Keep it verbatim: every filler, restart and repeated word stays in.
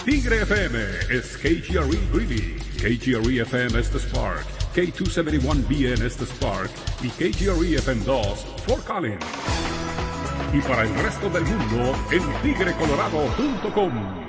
Tigre F M is K G R E Greeley, K G R E F M es The Spark, K doscientos setenta y uno B N es The Spark y K G R E F M dos Fort Collins. Y para el resto del mundo en tigre colorado punto com.